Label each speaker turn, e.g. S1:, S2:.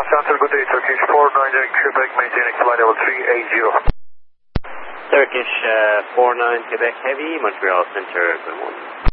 S1: Center, good day, Turkish 49 Quebec, maintaining flight level 380.
S2: Turkish 49 Quebec Heavy, Montreal Center, good morning.